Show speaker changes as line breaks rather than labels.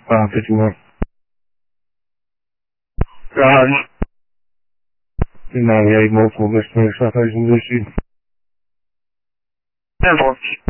51. God. 98 multiple misdemeanor citations issued. 10-4.